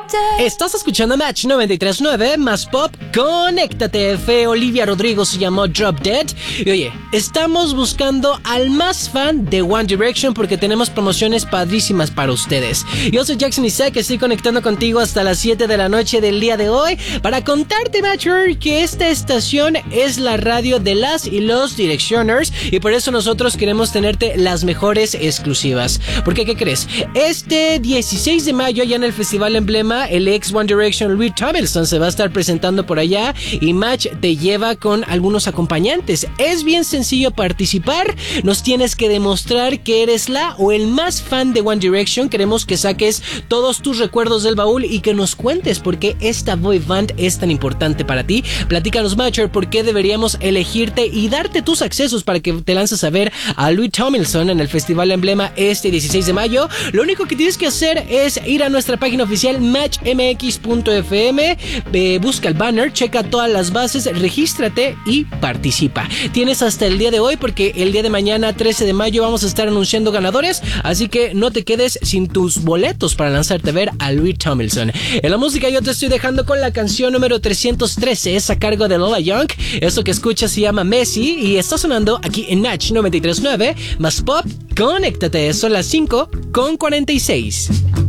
Estás escuchando Match 93.9 más pop. Conéctate. Fe Olivia Rodrigo se llamó Drop Dead. Y oye, estamos buscando al más fan de One Direction porque tenemos promociones padrísimas para ustedes. Yo soy Jackson Isaac, estoy conectando contigo hasta las 7 de la noche del día de hoy para contarte, Matcher, que esta estación es la radio de las y los Directioners y por eso nosotros queremos tenerte las mejores exclusivas. Porque, ¿qué crees? Este 16 de mayo, allá en el Festival Emblema, el ex One Direction Louis Tomlinson se va a estar presentando por allá y Match te lleva con algunos acompañantes. Es bien sencillo participar, nos tienes que demostrar que eres la o el más fan de One Direction. Queremos que saques todos tus recuerdos del baúl y que nos cuentes por qué esta boy band es tan importante para ti. Platícanos, Matcher, por qué deberíamos elegirte y darte tus accesos para que te lances a ver a Louis Tomlinson en el Festival Emblema este 16 de mayo. Lo único que tienes que hacer es ir a nuestra página oficial matchmx.fm, busca el banner, checa todas las bases, regístrate y participa. Tienes hasta el día de hoy porque el día de mañana, 13 de mayo, vamos a estar anunciando ganadores, así que no te quedes sin tus boletos para lanzarte a ver a Louis Tomlinson. En la música yo te estoy dejando con la canción número 313, es a cargo de Lola Young. Esto que escuchas se llama Messi y está sonando aquí en Match 93.9 más pop. Conéctate, son las 5:46.